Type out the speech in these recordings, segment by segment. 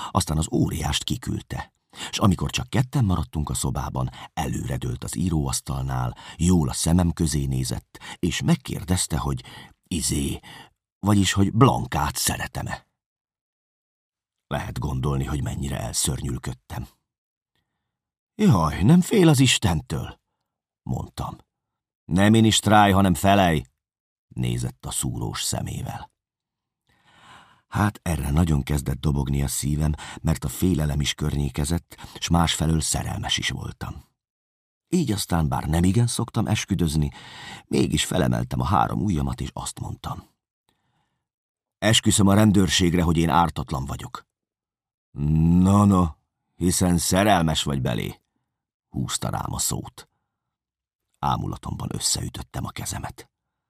aztán az óriást kiküldte. És amikor csak ketten maradtunk a szobában, előredőlt az íróasztalnál, jól a szemem közé nézett, és megkérdezte, hogy vagyis, hogy Blankát szeretem-e. Lehet gondolni, hogy mennyire elszörnyülködtem. Jaj, nem fél az Istentől, mondtam. Nem ministrálj, hanem felej, nézett a szúrós szemével. Hát erre nagyon kezdett dobogni a szívem, mert a félelem is környékezett, s másfelől szerelmes is voltam. Így aztán, bár nemigen szoktam esküdözni, mégis felemeltem a 3 ujjamat, és azt mondtam. Esküszöm a rendőrségre, hogy én ártatlan vagyok. No, hiszen szerelmes vagy belé, húzta rám a szót. Ámulatomban összeütöttem a kezemet.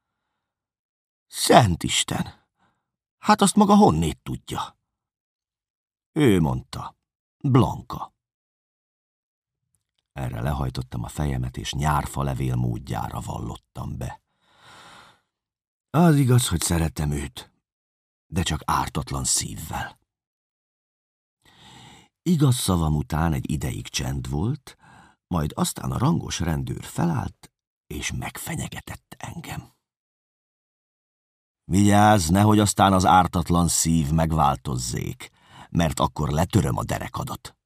Szent Isten! Hát azt maga honnét tudja? Ő mondta, Blanka. Erre lehajtottam a fejemet, és nyárfalevél módjára vallottam be. Az igaz, hogy szeretem őt, de csak ártatlan szívvel. Igaz szavam után egy ideig csend volt, majd aztán a rangos rendőr felállt, és megfenyegetett engem. Vigyázz, nehogy aztán az ártatlan szív megváltozzék, mert akkor letöröm a derekadat.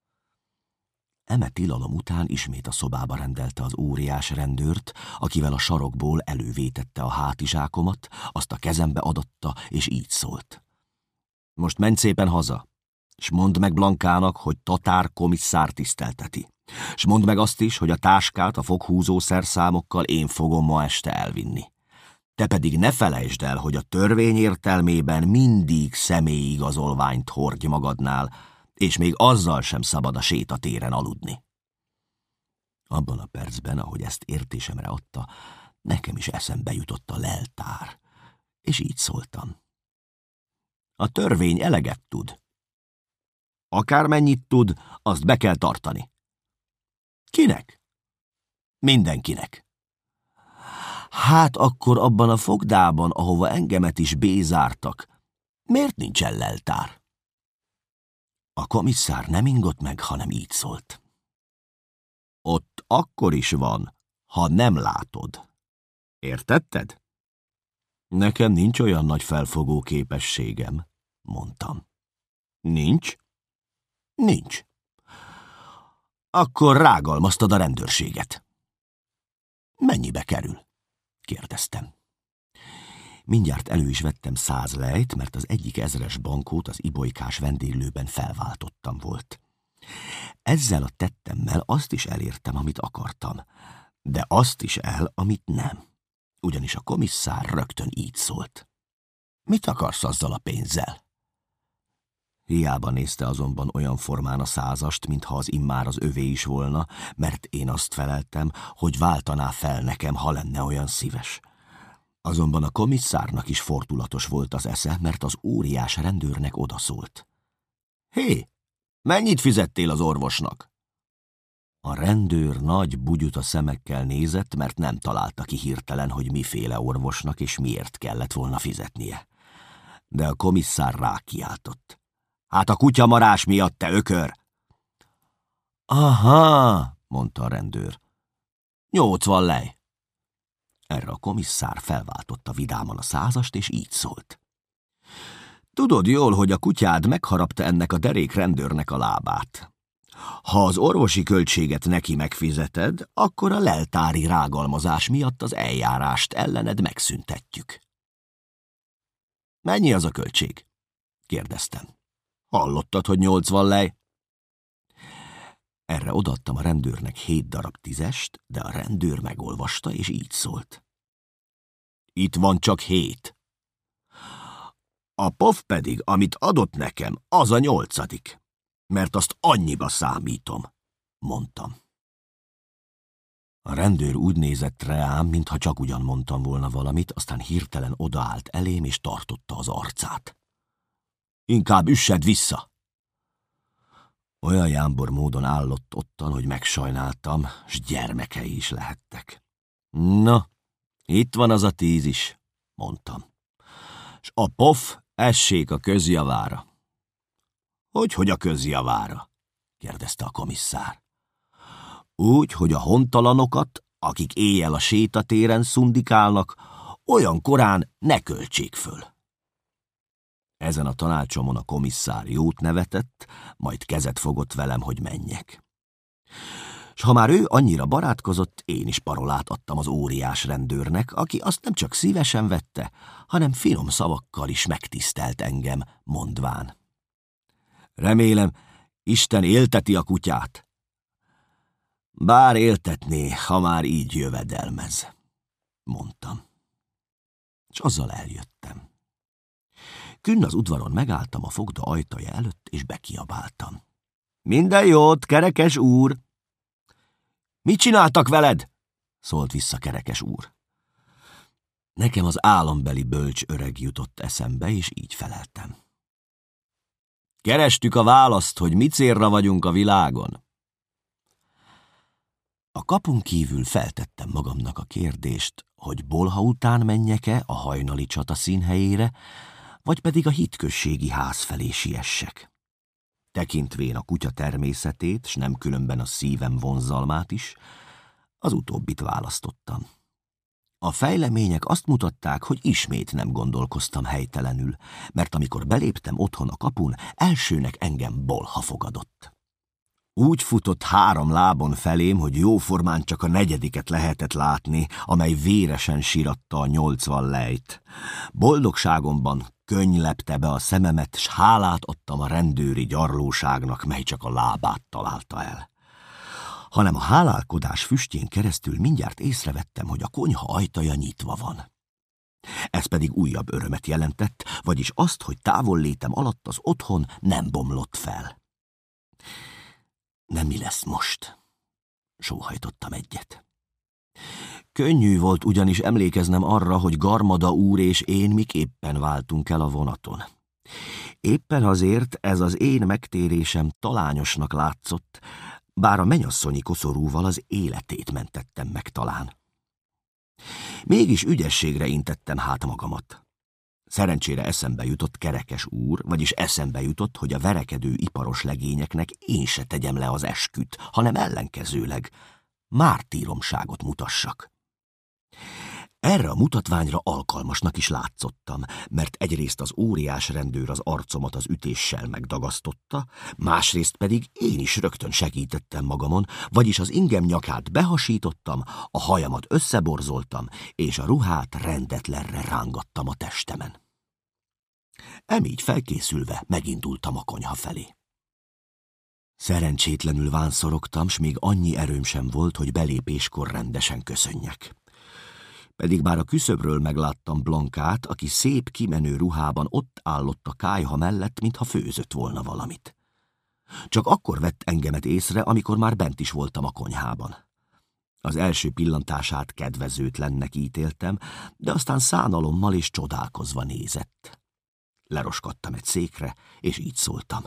Eme tilalom után ismét a szobába rendelte az óriás rendőrt, akivel a sarokból elővétette a hátizsákomat, azt a kezembe adatta, és így szólt. Most menj szépen haza, s mondd meg Blankának, hogy Tatár komisszár tisztelteti. S mondd meg azt is, hogy a táskát a foghúzó szerszámokkal én fogom ma este elvinni. Te pedig ne felejtsd el, hogy a törvény értelmében mindig személyigazolványt hordj magadnál, és még azzal sem szabad a sétatéren aludni. Abban a percben, ahogy ezt értésemre adta, nekem is eszembe jutott a leltár, és így szóltam. A törvény eleget tud. Akármennyit tud, azt be kell tartani. Kinek? Mindenkinek. Hát akkor abban a fogdában, ahova engemet is bézártak, miért nincsen leltár? A komisszár nem ingott meg, hanem így szólt. Ott akkor is van, ha nem látod. Értetted? Nekem nincs olyan nagy felfogó képességem, mondtam. Nincs? Nincs. Akkor rágalmaztad a rendőrséget. Mennyibe kerül? Kérdeztem. Mindjárt elő is vettem 100 lejt, mert az egyik ezres bankót az Ibojkás vendéglőben felváltottam volt. Ezzel a tettemmel azt is elértem, amit akartam, de azt is el, amit nem. Ugyanis a komisszár rögtön így szólt. Mit akarsz azzal a pénzzel? Hiába nézte azonban olyan formán a 100-ast, mintha az immár az övé is volna, mert én azt feleltem, hogy váltaná fel nekem, ha lenne olyan szíves. Azonban a komisszárnak is fordulatos volt az esze, mert az óriás rendőrnek odaszólt. Hé, mennyit fizettél az orvosnak? A rendőr nagy bugyuta szemekkel nézett, mert nem találta ki hirtelen, hogy miféle orvosnak és miért kellett volna fizetnie. De a komisszár rákiáltott. Hát a kutyamarás miatt, te ökör! Aha, mondta a rendőr. 80 lej. Erre a komisszár felváltotta vidáman a 100-ast, és így szólt. Tudod jól, hogy a kutyád megharapta ennek a derék rendőrnek a lábát. Ha az orvosi költséget neki megfizeted, akkor a leltári rágalmazás miatt az eljárást ellened megszüntetjük. Mennyi az a költség? Kérdeztem. Hallottad, hogy 80 lej? Erre odaadtam a rendőrnek 7 darab 10-est, de a rendőr megolvasta, és így szólt. Itt van csak 7. A pof pedig, amit adott nekem, az a 8., mert azt annyiba számítom, mondtam. A rendőr úgy nézett rám, mintha csak ugyan mondtam volna valamit, aztán hirtelen odaállt elém, és tartotta az arcát. Inkább üssed vissza! Olyan jámbor módon állott ottan, hogy megsajnáltam, s gyermekei is lehettek. Na, itt van az a 10 is, mondtam. S a pof essék a közjavára. Hogy a közjavára? Kérdezte a komisszár. Úgy, hogy a hontalanokat, akik éjjel a sétatéren szundikálnak, olyan korán ne költsék föl. Ezen a tanácsomon a komisszár jót nevetett, majd kezet fogott velem, hogy menjek. S ha már ő annyira barátkozott, én is parolát adtam az óriás rendőrnek, aki azt nem csak szívesen vette, hanem finom szavakkal is megtisztelt engem, mondván: remélem, Isten élteti a kutyát. Bár éltetné, ha már így jövedelmez, mondtam. És azzal eljöttem. Künn az udvaron megálltam a fogda ajtaja előtt, és bekiabáltam: minden jót, Kerekes úr! Mit csináltak veled? Szólt vissza Kerekes úr. Nekem az álombeli bölcs öreg jutott eszembe, és így feleltem: kerestük a választ, hogy mi célra vagyunk a világon. A kapun kívül feltettem magamnak a kérdést, hogy bolha után menjek-e a hajnali csata színhelyére, vagy pedig a hitközségi ház felé siessek. Tekintvén a kutya természetét, s nem különben a szívem vonzalmát is, az utóbbit választottam. A fejlemények azt mutatták, hogy ismét nem gondolkoztam helytelenül, mert amikor beléptem otthon a kapun, elsőnek engem bolha fogadott. Úgy futott 3 lábon felém, hogy jóformán csak a 4. lehetett látni, amely véresen síratta a 80 lejt. Boldogságomban könny lepte be a szememet, s hálát adtam a rendőri gyarlóságnak, mely csak a lábát találta el. Hanem a hálálkodás füstjén keresztül mindjárt észrevettem, hogy a konyha ajtaja nyitva van. Ez pedig újabb örömet jelentett, vagyis azt, hogy távollétem alatt az otthon nem bomlott fel. Nem mi lesz most? Sóhajtottam egyet. Könnyű volt ugyanis emlékeznem arra, hogy Garmada úr és én miképpen váltunk el a vonaton. Éppen azért ez az én megtérésem talányosnak látszott, bár a mennyasszonyi koszorúval az életét mentettem meg talán. Mégis ügyességre intettem hát magamat. Szerencsére eszembe jutott Kerekes úr, vagyis eszembe jutott, hogy a verekedő iparos legényeknek én se tegyem le az esküt, hanem ellenkezőleg mártíromságot mutassak. Erre a mutatványra alkalmasnak is látszottam, mert egyrészt az óriás rendőr az arcomat az ütéssel megdagasztotta, másrészt pedig én is rögtön segítettem magamon, vagyis az ingem nyakát behasítottam, a hajamat összeborzoltam, és a ruhát rendetlenre rángattam a testemen. Emígy felkészülve megindultam a konyha felé. Szerencsétlenül vánszorogtam, s még annyi erőm sem volt, hogy belépéskor rendesen köszönjek. Pedig bár a küszöbről megláttam Blankát, aki szép kimenő ruhában ott állott a kályha mellett, mintha főzött volna valamit. Csak akkor vett engemet észre, amikor már bent is voltam a konyhában. Az első pillantását kedvezőtlennek ítéltem, de aztán szánalommal és csodálkozva nézett. Leroskadtam egy székre, és így szóltam: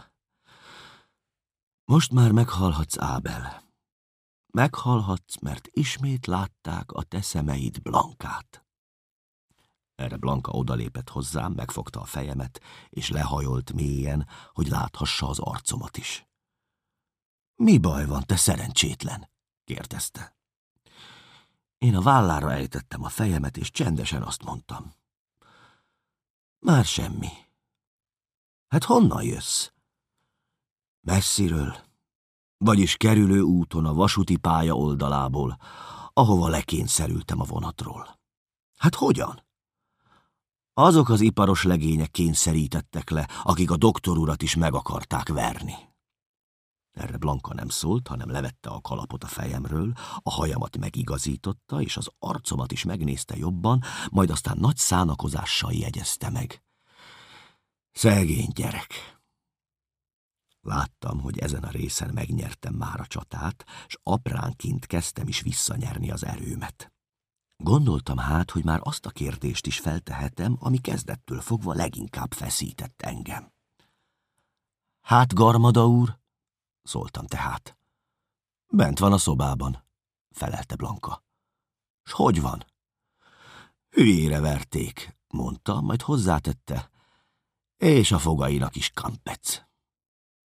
most már meghalhatsz, Ábel. Meghalhatsz, mert ismét látták a te szemeid Blankát. Erre Blanka odalépett hozzám, megfogta a fejemet, és lehajolt mélyen, hogy láthassa az arcomat is. Mi baj van, te szerencsétlen? Kérdezte. Én a vállára ejtettem a fejemet, és csendesen azt mondtam: már semmi. Hát honnan jössz? Messziről, vagyis kerülő úton a vasúti pálya oldalából, ahova lekényszerültem a vonatról. Hát hogyan? Azok az iparos legények kényszerítettek le, akik a doktor urat is meg akarták verni. Erre Blanka nem szólt, hanem levette a kalapot a fejemről, a hajamat megigazította, és az arcomat is megnézte jobban, majd aztán nagy szánakozással jegyezte meg: szegény gyerek! Láttam, hogy ezen a részen megnyertem már a csatát, s apránként kezdtem is visszanyerni az erőmet. Gondoltam hát, hogy már azt a kérdést is feltehetem, ami kezdettől fogva leginkább feszített engem. Hát, Garmada úr? Szóltam tehát. Bent van a szobában, felelte Blanka. S hogy van? Hülyére verték, mondta, majd hozzátette, és a fogainak is kampec.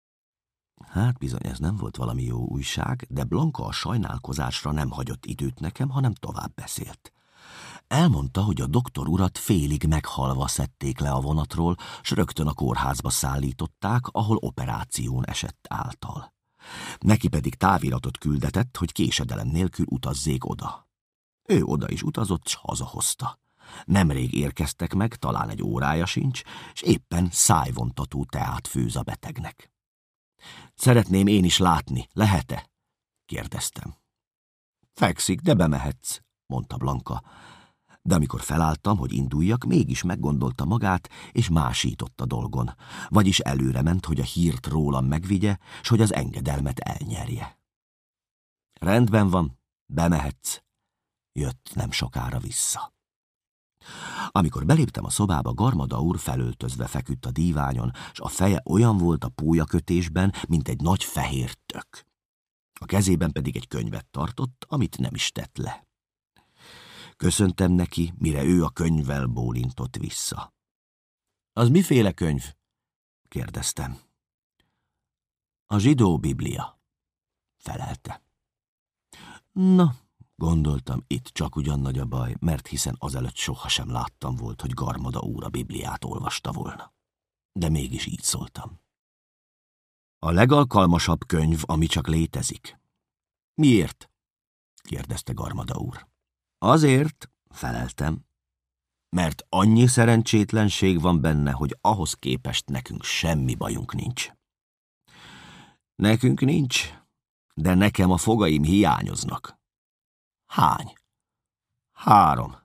Hát bizony, ez nem volt valami jó újság, de Blanka a sajnálkozásra nem hagyott időt nekem, hanem tovább beszélt. Elmondta, hogy a doktor urat félig meghalva szedték le a vonatról, s rögtön a kórházba szállították, ahol operáción esett által. Neki pedig táviratot küldetett, hogy késedelem nélkül utazzék oda. Ő oda is utazott, s hazahozta. Nemrég érkeztek meg, talán egy órája sincs, és éppen szájvontató teát főz a betegnek. Szeretném én is látni, lehet-e? Kérdeztem. Fekszik, de bemehetsz, mondta Blanka. De amikor felálltam, hogy induljak, mégis meggondolta magát, és másított a dolgon. Vagyis előre ment, hogy a hírt rólam megvigye, s hogy az engedelmet elnyerje. Rendben van, bemehetsz. Jött nem sokára vissza. Amikor beléptem a szobába, Garmada úr felöltözve feküdt a díványon, s a feje olyan volt a pólyakötésben, mint egy nagy fehér tök. A kezében pedig egy könyvet tartott, amit nem is tett le. Köszöntem neki, mire ő a könyvvel bólintott vissza. Az miféle könyv? Kérdeztem. A zsidó Biblia, felelte. Na, gondoltam, itt csak ugyan nagy a baj, mert hiszen azelőtt sohasem láttam volt, hogy Garmada úr a Bibliát olvasta volna. De mégis így szóltam. A legalkalmasabb könyv, ami csak létezik. Miért? Kérdezte Garmada úr. Azért, feleltem, mert annyi szerencsétlenség van benne, hogy ahhoz képest nekünk semmi bajunk nincs. Nekünk nincs, de nekem a fogaim hiányoznak. Hány? 3.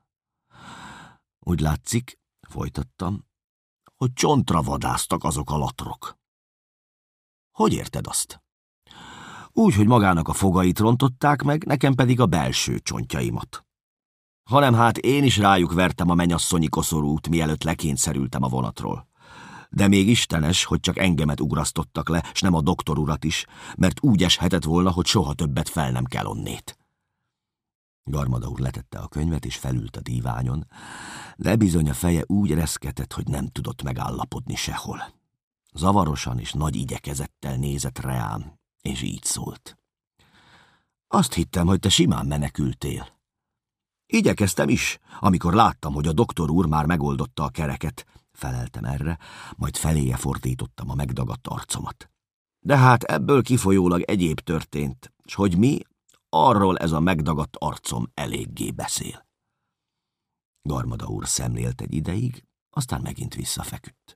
Úgy látszik, folytattam, hogy csontra vadásztak azok a latrok. Hogy érted azt? Úgy, hogy magának a fogait rontották meg, nekem pedig a belső csontjaimat. Hanem hát én is rájuk vertem a mennyasszonyi koszorút, mielőtt lekényszerültem a vonatról. De még istenes, hogy csak engemet ugrasztottak le, s nem a doktor urat is, mert úgy eshetett volna, hogy soha többet fel nem kell onnét. Garmada úr letette a könyvet, és felült a díványon, de bizony a feje úgy reszketett, hogy nem tudott megállapodni sehol. Zavarosan és nagy igyekezettel nézett rám, és így szólt. Azt hittem, hogy te simán menekültél. Igyekeztem is, amikor láttam, hogy a doktor úr már megoldotta a kereket, feleltem erre, majd feléje fordítottam a megdagadt arcomat. De hát ebből kifolyólag egyéb történt, s hogy mi, arról ez a megdagadt arcom eléggé beszél. Garmada úr szemlélt egy ideig, aztán megint visszafeküdt.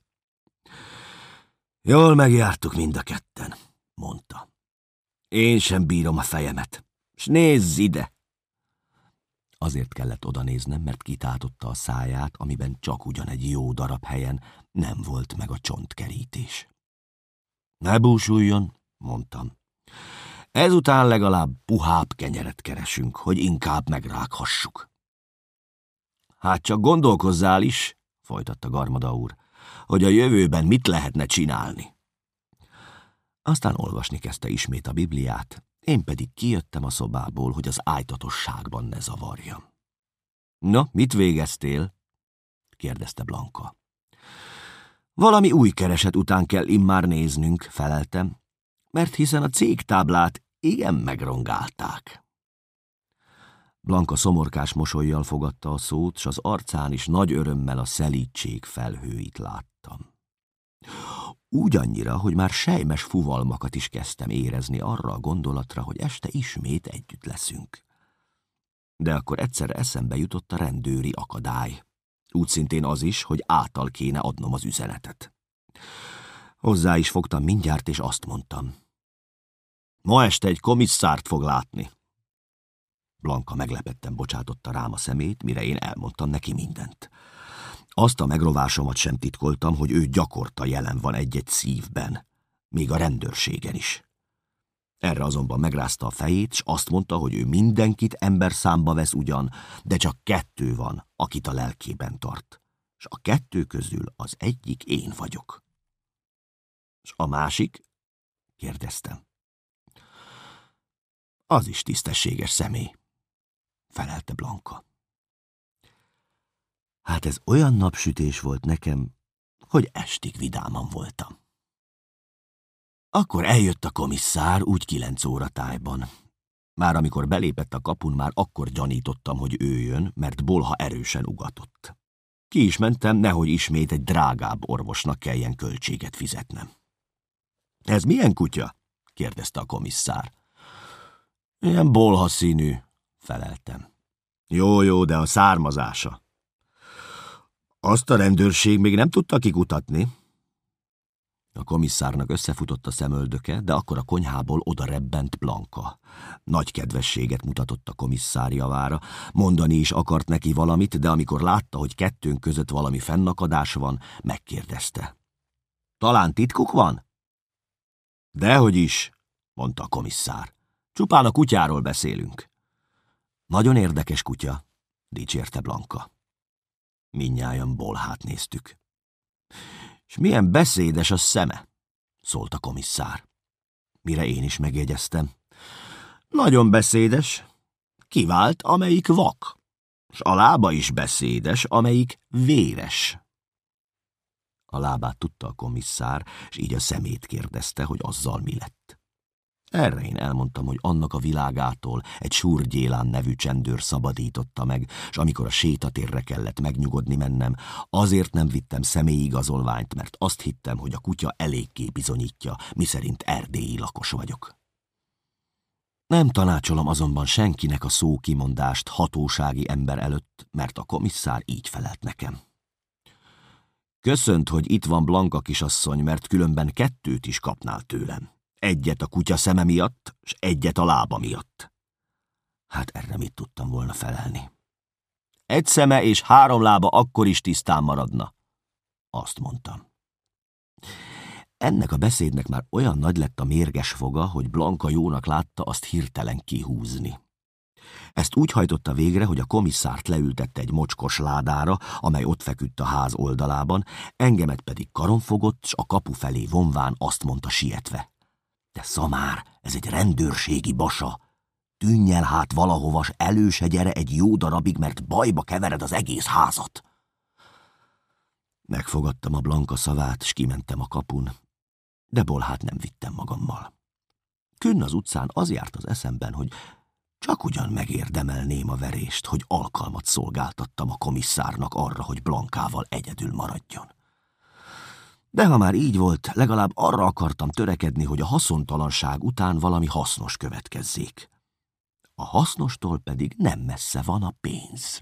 Jól megjártuk mind a ketten, mondta. Én sem bírom a fejemet, s nézz ide! Azért kellett odanéznem, mert kitátotta a száját, amiben csak ugyan egy jó darab helyen nem volt meg a csontkerítés. Ne búsuljon, mondtam. Ezután legalább puhább kenyeret keresünk, hogy inkább megrághassuk. Hát csak gondolkozzál is, folytatta Garmada úr, hogy a jövőben mit lehetne csinálni. Aztán olvasni kezdte ismét a Bibliát, én pedig kijöttem a szobából, hogy az ájtatosságban ne zavarjam. Na, mit végeztél? kérdezte Blanka. Valami új kereset után kell immár néznünk, feleltem, mert hiszen a cégtáblát igen megrongálták. Blanka szomorkás mosollyal fogadta a szót, s az arcán is nagy örömmel a szelídség felhőit láttam. Úgy annyira, hogy már sejmes fuvalmakat is kezdtem érezni arra a gondolatra, hogy este ismét együtt leszünk. De akkor egyszerre eszembe jutott a rendőri akadály. Úgy szintén az is, hogy által kéne adnom az üzenetet. Hozzá is fogtam mindjárt, és azt mondtam. Ma este egy komisszárt fog látni. Blanka meglepetten bocsátotta rám a szemét, mire én elmondtam neki mindent. Azt a megrovásomat sem titkoltam, hogy ő gyakorta jelen van egy-egy szívben, még a rendőrségen is. Erre azonban megrázta a fejét, s azt mondta, hogy ő mindenkit emberszámba vesz ugyan, de csak 2 van, akit a lelkében tart, s a 2 közül az egyik én vagyok. S a másik? kérdeztem. Az is tisztességes személy, felelte Blanka. Hát ez olyan napsütés volt nekem, hogy estig vidáman voltam. Akkor eljött a komisszár, úgy 9 óra tájban. Már amikor belépett a kapun, már akkor gyanítottam, hogy ő jön, mert bolha erősen ugatott. Ki is mentem, nehogy ismét egy drágább orvosnak kelljen költséget fizetnem. Ez milyen kutya? Kérdezte a komisszár. Ilyen bolha színű, feleltem. Jó, de a származása. Azt a rendőrség még nem tudta kikutatni. A komisszárnak összefutott a szemöldöke, de akkor a konyhából oda rebbent Blanka. Nagy kedvességet mutatott a komisszár javára, mondani is akart neki valamit, de amikor látta, hogy kettőnk között valami fennakadás van, megkérdezte. Talán titkuk van? Dehogy is, mondta a komisszár. Csupán a kutyáról beszélünk. Nagyon érdekes kutya, dicsérte Blanka. Mindnyájan bolhát néztük. És milyen beszédes a szeme, szólt a komisszár. Mire én is megjegyeztem. Nagyon beszédes, kivált, amelyik vak, és a lába is beszédes, amelyik véres. A lábát tudta a komisszár, és így a szemét kérdezte, hogy azzal mi lett. Erre én elmondtam, hogy annak a világától egy Súr Gyélán nevű csendőr szabadította meg, és amikor a sétatérre kellett megnyugodni mennem, azért nem vittem személyigazolványt, mert azt hittem, hogy a kutya eléggé bizonyítja, miszerint erdélyi lakos vagyok. Nem tanácsolom azonban senkinek a szókimondást hatósági ember előtt, mert a komisszár így felelt nekem. Köszönt, hogy itt van Blanka kisasszony, mert különben 2 is kapnál tőlem. Egyet a kutya szeme miatt, és egyet a lába miatt. Hát erre mit tudtam volna felelni? 1 szeme és 3 lába akkor is tisztán maradna, azt mondtam. Ennek a beszédnek már olyan nagy lett a mérges foga, hogy Blanka jónak látta azt hirtelen kihúzni. Ezt úgy hajtotta végre, hogy a komisszárt leültette egy mocskos ládára, amely ott feküdt a ház oldalában, engemet pedig karon fogott, s a kapu felé vonván azt mondta sietve. De szamár, ez egy rendőrségi basa. Tűnj el hát valahova, s elő se gyere egy jó darabig, mert bajba kevered az egész házat. Megfogadtam a Blanka szavát, s kimentem a kapun, de bolhát nem vittem magammal. Künn az utcán az járt az eszemben, hogy csak ugyan megérdemelném a verést, hogy alkalmat szolgáltattam a komisszárnak arra, hogy Blankával egyedül maradjon. De ha már így volt, legalább arra akartam törekedni, hogy a haszontalanság után valami hasznos következzék. A hasznostól pedig nem messze van a pénz.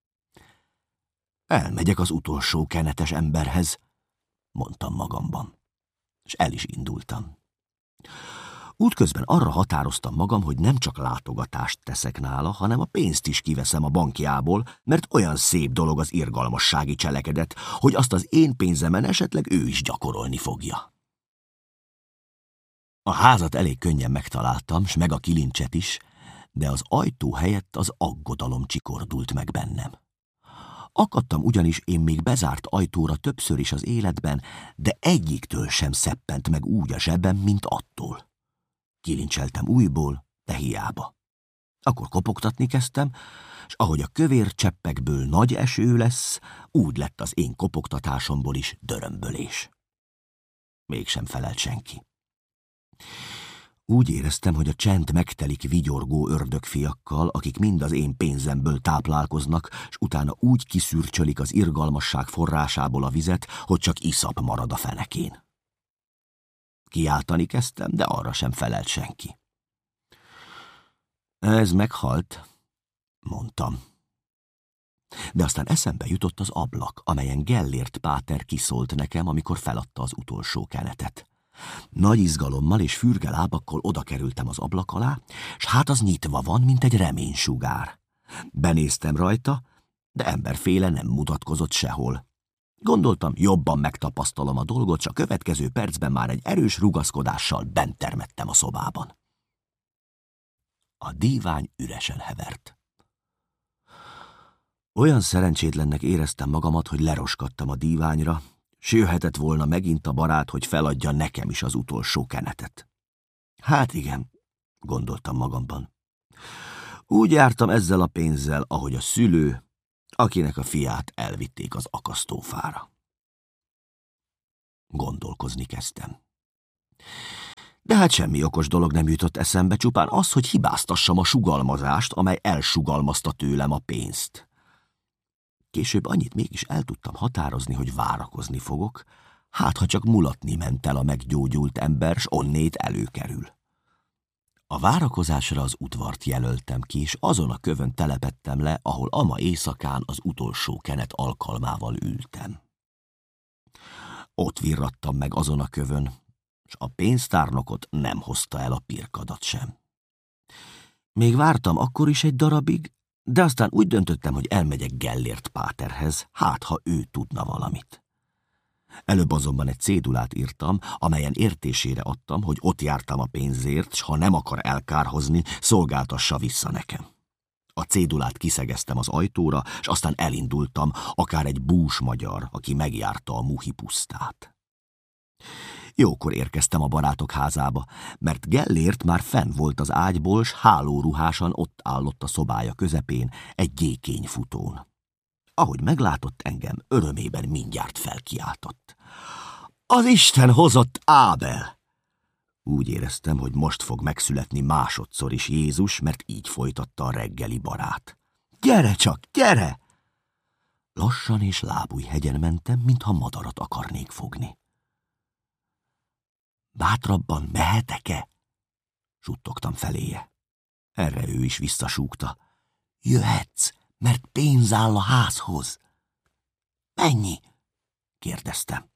Elmegyek az utolsó kenetes emberhez, mondtam magamban, és el is indultam. Útközben arra határoztam magam, hogy nem csak látogatást teszek nála, hanem a pénzt is kiveszem a bankjából, mert olyan szép dolog az irgalmassági cselekedet, hogy azt az én pénzemen esetleg ő is gyakorolni fogja. A házat elég könnyen megtaláltam, s meg a kilincset is, de az ajtó helyett az aggodalom csikordult meg bennem. Akadtam ugyanis én még bezárt ajtóra többször is az életben, de egyiktől sem szeppent meg úgy a zsebem, mint attól. Kilincseltem újból, de hiába. Akkor kopogtatni kezdtem, s ahogy a kövér cseppekből nagy eső lesz, úgy lett az én kopogtatásomból is dörömbölés. Mégsem felelt senki. Úgy éreztem, hogy a csend megtelik vigyorgó ördögfiakkal, akik mind az én pénzemből táplálkoznak, s utána úgy kiszürcsölik az irgalmasság forrásából a vizet, hogy csak iszap marad a fenekén. Kiáltani kezdtem, de arra sem felelt senki. Ez meghalt, mondtam. De aztán eszembe jutott az ablak, amelyen Gellért páter kiszólt nekem, amikor feladta az utolsó kenetet. Nagy izgalommal és fürge lábakkal oda kerültem az ablak alá, s hát az nyitva van, mint egy reménysugár. Benéztem rajta, de emberféle nem mutatkozott sehol. Gondoltam, jobban megtapasztalom a dolgot, s a következő percben már egy erős rugaszkodással bent termettem a szobában. A dívány üresen hevert. Olyan szerencsétlennek éreztem magamat, hogy leroskadtam a díványra, s jöhetett volna megint a barát, hogy feladja nekem is az utolsó kenetet. Hát igen, gondoltam magamban. Úgy jártam ezzel a pénzzel, ahogy a szülő, akinek a fiát elvitték az akasztófára. Gondolkozni kezdtem. De hát semmi okos dolog nem jutott eszembe, csupán az, hogy hibáztassam a sugalmazást, amely elsugalmazta tőlem a pénzt. Később annyit mégis el tudtam határozni, hogy várakozni fogok, hát ha csak mulatni ment el a meggyógyult ember, s onnét előkerül. A várakozásra az udvart jelöltem ki, és azon a kövön telepettem le, ahol ama éjszakán az utolsó kenet alkalmával ültem. Ott virrattam meg azon a kövön, s a pénztárnokot nem hozta el a pirkadat sem. Még vártam akkor is egy darabig, de aztán úgy döntöttem, hogy elmegyek Gellért páterhez, hát ha ő tudna valamit. Előbb azonban egy cédulát írtam, amelyen értésére adtam, hogy ott jártam a pénzért, s ha nem akar elkárhozni, szolgáltassa vissza nekem. A cédulát kiszegeztem az ajtóra, s aztán elindultam, akár egy bús magyar, aki megjárta a Muhi pusztát. Jókor érkeztem a barátok házába, mert Gellért már fenn volt az ágyból, s hálóruhásan ott állott a szobája közepén egy gyékény futón. Ahogy meglátott engem, örömében mindjárt felkiáltott. Az Isten hozott Ábel! Úgy éreztem, hogy most fog megszületni másodszor is Jézus, mert így folytatta a reggeli barát. Gyere csak, gyere! Lassan és lábújhegyen mentem, mintha madarat akarnék fogni. Bátrabban mehetek-e? Suttogtam feléje. Erre ő is visszasúgta. Jöhetsz, mert pénz áll a házhoz. Mennyi? Kérdeztem.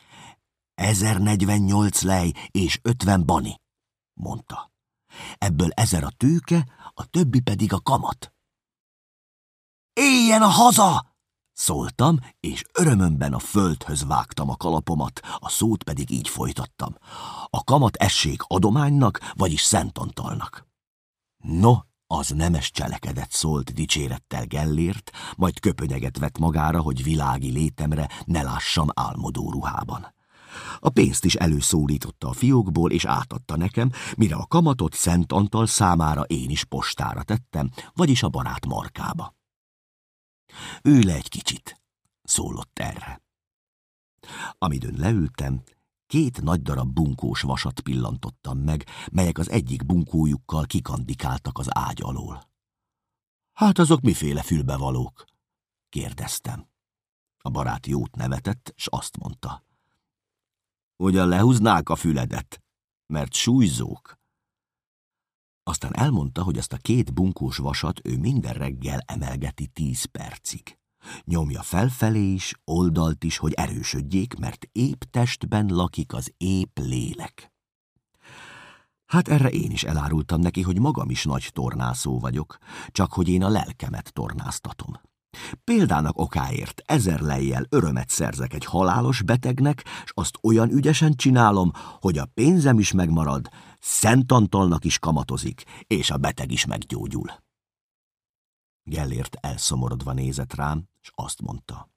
1048 lej és 50 bani, mondta. Ebből 1000 a tőke, a többi pedig a kamat. Éljen a haza! Szóltam, és örömömben a földhöz vágtam a kalapomat, a szót pedig így folytattam. A kamat essék adománynak, vagyis Szent Antalnak. No, az nemes cselekedet, szólt dicsérettel Gellért, majd köpönyeget vett magára, hogy világi létemre ne lássam álmodó ruhában. A pénzt is előszólította a fiókból, és átadta nekem, mire a kamatot Szent Antal számára én is postára tettem, vagyis a barát markába. Ülj le egy kicsit, szólott erre. Amidőn leültem, 2 nagy darab bunkós vasat pillantottam meg, melyek az egyik bunkójukkal kikandikáltak az ágy alól. Hát azok miféle fülbevalók? Kérdeztem. A barát jót nevetett, s azt mondta. Ugyan lehúznák a füledet, mert súlyzók. Aztán elmondta, hogy azt a 2 bunkós vasat ő minden reggel emelgeti 10 percig. Nyomja felfelé is, oldalt is, hogy erősödjék, mert épp testben lakik az épp lélek. Hát erre én is elárultam neki, hogy magam is nagy tornászó vagyok, csak hogy én a lelkemet tornáztatom. Példának okáért 1000 lejjel örömet szerzek egy halálos betegnek, s azt olyan ügyesen csinálom, hogy a pénzem is megmarad, Szent Antalnak is kamatozik, és a beteg is meggyógyul. Gellért elszomorodva nézett rám, s azt mondta.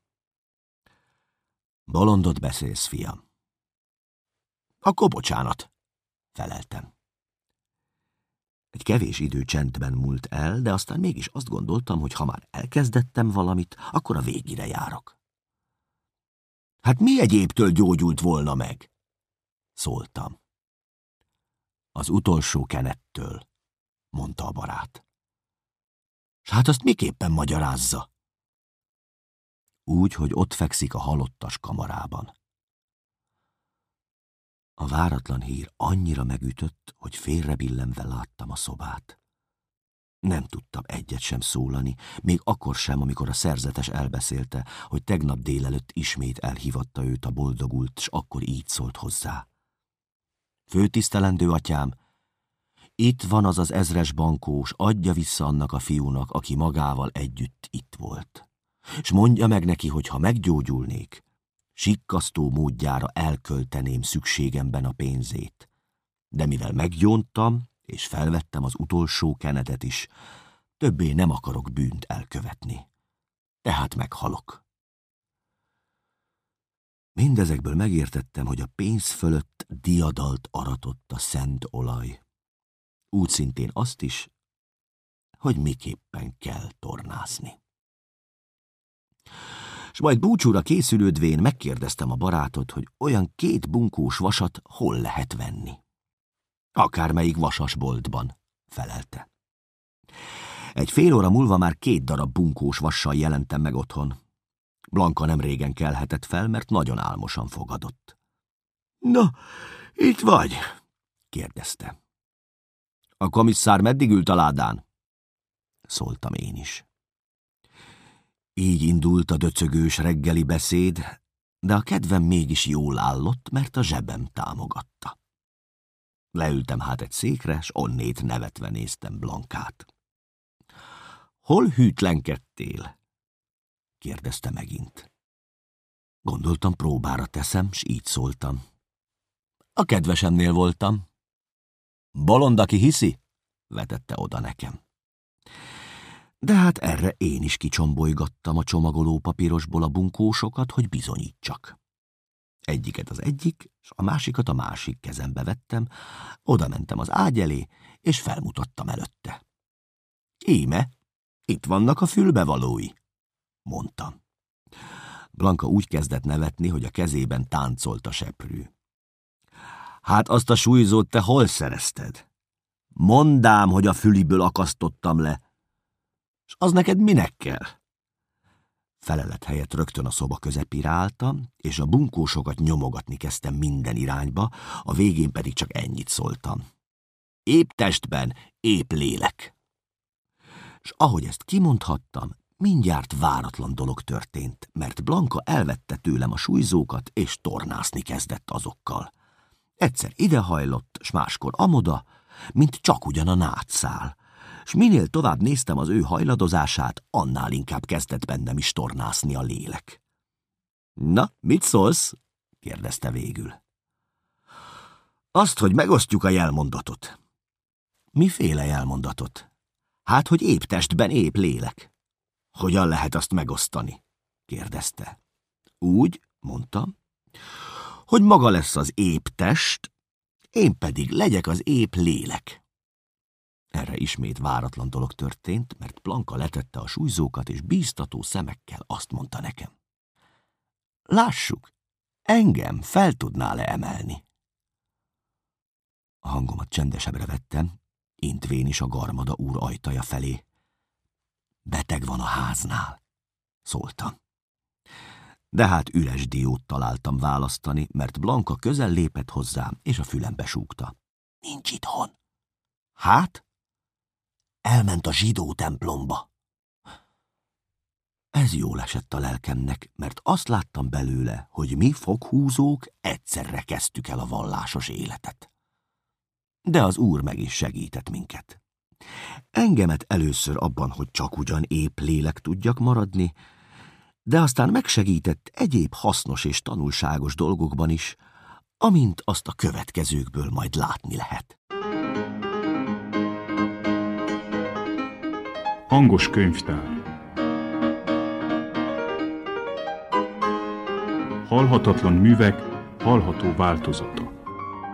Bolondot beszélsz, fiam. Akkor bocsánat, feleltem. Egy kevés idő csendben múlt el, de aztán mégis azt gondoltam, hogy ha már elkezdettem valamit, akkor a végére járok. Hát mi egyébtől gyógyult volna meg? Szóltam. Az utolsó kenettől, mondta a barát. S hát azt miképpen magyarázza? Úgy, hogy ott fekszik a halottas kamarában. A váratlan hír annyira megütött, hogy félrebillenve láttam a szobát. Nem tudtam egyet sem szólani, még akkor sem, amikor a szerzetes elbeszélte, hogy tegnap délelőtt ismét elhívatta őt a boldogult, s akkor így szólt hozzá. Főtisztelendő atyám, itt van az az 1000-es bankós, adja vissza annak a fiúnak, aki magával együtt itt volt. S mondja meg neki, hogy ha meggyógyulnék, sikkasztó módjára elkölteném szükségemben a pénzét. De mivel meggyóntam, és felvettem az utolsó kenetet is, többé nem akarok bűnt elkövetni. Tehát meghalok. Mindezekből megértettem, hogy a pénz fölött diadalt aratott a szent olaj. Úgy szintén azt is, hogy miképpen kell tornászni. S majd búcsúra készülődvén megkérdeztem a barátot, hogy olyan 2 bunkós vasat hol lehet venni. Akármelyik vasasboltban, felelte. Egy fél óra múlva már 2 darab bunkós vassal jelentem meg otthon. Blanka nem régen kelhetett fel, mert nagyon álmosan fogadott. Na, itt vagy? Kérdezte. A komisszár meddig ült a ládán? Szóltam én is. Így indult a döcögős reggeli beszéd, de a kedvem mégis jól állott, mert a zsebem támogatta. Leültem hát egy székre, s onnét nevetve néztem Blankát. Hol hűtlenkedtél? Kérdezte megint. Gondoltam, próbára teszem, s így szóltam. A kedvesemnél voltam. Bolond, aki hiszi? Vetette oda nekem. De hát erre én is kicsombolygattam a csomagoló papírosból a bunkósokat, hogy bizonyítsak. Egyiket az egyik, és a másikat a másik kezembe vettem, oda mentem az ágy elé, és felmutattam előtte. Íme, itt vannak a fülbevalói, mondtam. Blanka úgy kezdett nevetni, hogy a kezében táncolt a seprű. Hát azt a súlyzót te hol szerezted? Mondd ám, hogy a füliből akasztottam le. És az neked minek kell? Felelet helyett rögtön a szoba közepére álltam, és a bunkósokat nyomogatni kezdtem minden irányba, a végén pedig csak ennyit szóltam. Épp testben, épp lélek. És ahogy ezt kimondhattam, mindjárt váratlan dolog történt, mert Blanka elvette tőlem a súlyzókat, és tornászni kezdett azokkal. Egyszer idehajlott, s máskor amoda, mint csak ugyan a nátszál, s minél tovább néztem az ő hajladozását, annál inkább kezdett bennem is tornászni a lélek. Na, mit szólsz? kérdezte végül. Azt, hogy megosztjuk a jelmondatot. Miféle jelmondatot? Hát, hogy épp testben épp lélek. Hogyan lehet azt megosztani? kérdezte. Úgy, mondtam, hogy maga lesz az épp test, én pedig legyek az épp lélek. Erre ismét váratlan dolog történt, mert Blanka letette a súlyzókat, és bíztató szemekkel azt mondta nekem. Lássuk, engem fel tudnál-e emelni? A hangomat csendesebbre vettem, intvén is a Garmada úr ajtaja felé. Beteg van a háznál, szóltam. De hát üres diót találtam választani, mert Blanka közel lépett hozzám, és a fülembe súgta. Nincs itthon. Hát? Elment a zsidó templomba. Ez jól esett a lelkemnek, mert azt láttam belőle, hogy mi foghúzók egyszerre kezdtük el a vallásos életet. De az Úr meg is segített minket. Engemet először abban, hogy csak ugyan épp lélek tudjak maradni, de aztán megsegített egyéb hasznos és tanulságos dolgokban is, amint azt a következőkből majd látni lehet. Hangos könyvtár. Halhatatlan művek hallható változata.